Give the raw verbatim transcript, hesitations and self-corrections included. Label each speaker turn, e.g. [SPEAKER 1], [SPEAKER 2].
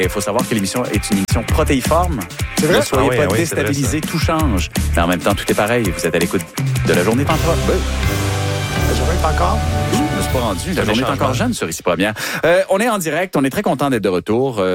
[SPEAKER 1] Il faut savoir que l'émission est une émission protéiforme.
[SPEAKER 2] C'est vrai?
[SPEAKER 1] Ne soyez
[SPEAKER 3] Ah oui,
[SPEAKER 1] pas
[SPEAKER 3] ah oui,
[SPEAKER 1] déstabilisés,
[SPEAKER 3] c'est vrai,
[SPEAKER 1] tout change. Mais en même temps, tout est pareil. Vous êtes à l'écoute de La Journée est encore. Ben,
[SPEAKER 2] La journée est encore.
[SPEAKER 1] je ne me suis pas rendu. La
[SPEAKER 3] C'est
[SPEAKER 1] Journée est
[SPEAKER 3] un
[SPEAKER 1] encore
[SPEAKER 3] changement.
[SPEAKER 1] jeune sur Ici Première. Euh, on est en direct. On est très content d'être de retour. Euh,